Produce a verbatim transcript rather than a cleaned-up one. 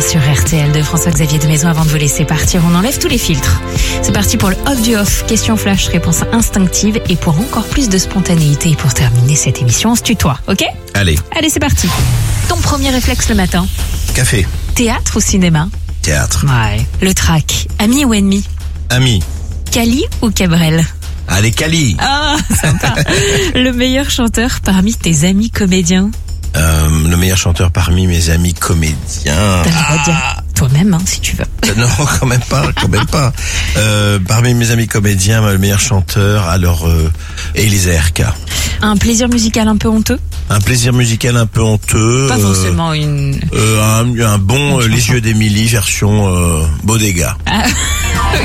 sur R T L de François-Xavier de Maison. Avant de vous laisser partir, on enlève tous les filtres. C'est parti pour le off du off. Question flash, réponse instinctive. Et pour encore plus de spontanéité et pour terminer cette émission, on se tutoie, ok ? Allez. Allez, c'est parti. Ton premier réflexe le matin ? Café. Théâtre ou cinéma ? Théâtre. Ouais. Le track, ami ou ennemi ? Ami. Cali ou Cabrel ? Allez, Cali. Ah, sympa. Le meilleur chanteur parmi tes amis comédiens ? Euh, le meilleur chanteur parmi mes amis comédiens. T'as le droit de dire toi-même, hein, si tu veux. Euh, non, quand même pas, quand même pas. Euh, parmi mes amis comédiens, le meilleur chanteur, alors euh, Élise R K. Un plaisir musical un peu honteux ? Un plaisir musical un peu honteux. Pas forcément une... Euh, un, un bon euh, Les Yeux d'Émilie version euh, Bodega. Ah.